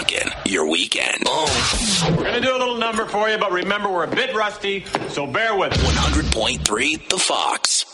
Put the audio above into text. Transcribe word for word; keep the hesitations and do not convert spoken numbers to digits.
rocking your weekend. Oh. We're going to do a little number for you, but remember, we're a bit rusty, so bear with us. one hundred point three The Fox.